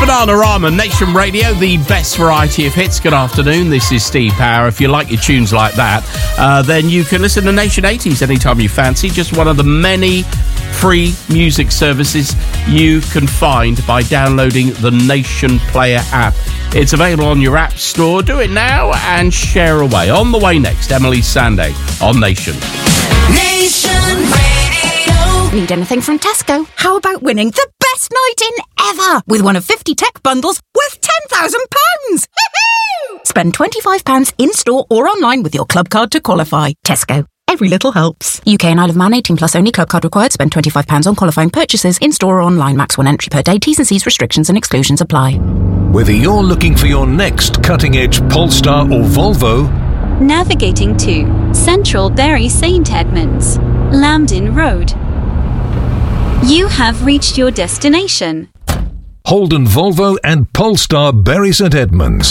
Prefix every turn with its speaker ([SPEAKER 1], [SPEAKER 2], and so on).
[SPEAKER 1] Bananarama, Nation Radio, the best variety of hits. Good afternoon, this is Steve Power. If you like your tunes like that, then you can listen to Nation 80s anytime you fancy. Just one of the many free music services you can find by downloading the Nation Player app. It's available on your app store. Do it now and share away. On the way next, Emily Sandé on Nation.
[SPEAKER 2] Nation Radio.
[SPEAKER 3] Need anything from Tesco? How about winning the best night in ever with one of 50 tech bundles worth £10,000? Spend £25 in-store or online with your club card to qualify. Tesco. Every little helps. UK and Isle of Man 18 plus only. Club card required. Spend £25 on qualifying purchases in-store or online. Max 1 entry per day. T's and C's, restrictions and exclusions apply.
[SPEAKER 4] Whether you're looking for your next cutting-edge Polestar or Volvo,
[SPEAKER 5] navigating to Central Bury St Edmunds, Lambden Road, you have reached your destination.
[SPEAKER 4] Holden Volvo and Polestar Bury St Edmunds.